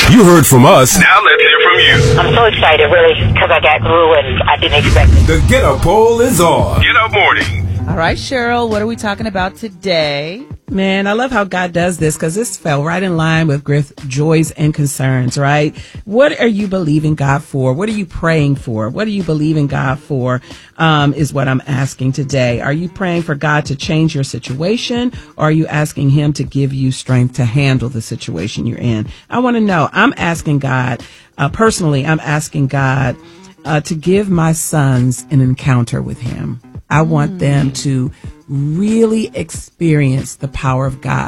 You heard from us. Now let's hear from you. I'm so excited, really, because I got through and I didn't expect it. The Get Up Poll is on. Get Up Morning. All right, Cheryl, what are we talking about today? Man, I love how God does this because this fell right in line with Griff's joys and concerns, right? What are you believing God for? What are you praying for? What are you believing God for is what I'm asking today. Are you praying for God to change your situation, or are you asking him to give you strength to handle the situation you're in? I want to know. I'm asking God, personally, I'm asking God to give my sons an encounter with him. I want them to really experience the power of God.